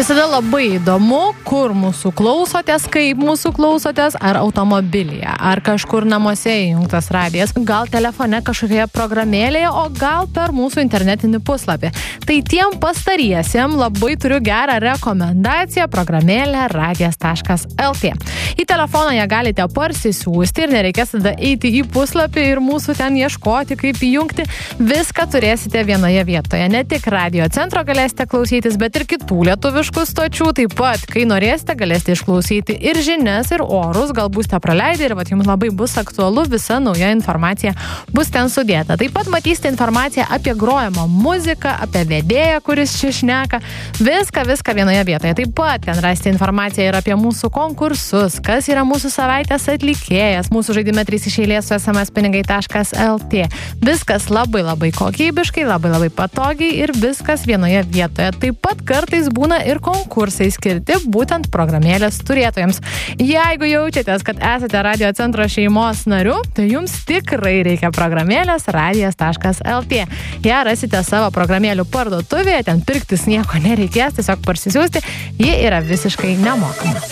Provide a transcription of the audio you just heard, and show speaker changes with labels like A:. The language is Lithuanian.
A: Visada labai įdomu, kur mūsų klausotės, kaip mūsų klausotės, ar automobilyje, ar kažkur namuose įjungtas radijas, gal telefone kažkokioje programėlėje, o gal per mūsų internetinį puslapį. Tai tiem pastariesiem labai turiu gerą rekomendaciją programėlę radijas.lt. Į telefoną ją galite parsisiųsti ir nereikės tada eiti į puslapį ir mūsų ten ieškoti, kaip įjungti. Viską turėsite vienoje vietoje. Ne tik Radio Centro galėsite klausytis, bet ir kitų lietuviškų stočių. Taip pat, kai norėsite, galėsite išklausyti ir žinias, ir orus, gal būsite praleidę ir jums labai bus aktualu, visa nauja informacija bus ten sudėta. Taip pat matysite informaciją apie grojamą muziką, apie vedėją, kuris čia šneka. Viską vienoje vietoje. Taip pat ten rasite informaciją ir apie mūsų konkursus, kas yra mūsų savaitės atlikėjas, mūsų žaidime 3 iš eilės su smspinigai.lt. Viskas labai kokybiškai, labai patogiai ir viskas vienoje vietoje. Taip pat kartais būna ir konkursai skirti būtent programėlės turėtojams. Jeigu jaučiatės, kad esate Radio Centro šeimos nariu, tai jums tikrai reikia programėlės radijas.lt. Ją rasite savo programėlių parduotuvėje, ten pirktis nieko nereikės, tiesiog parsisiųsti, ji yra visiškai nemokama.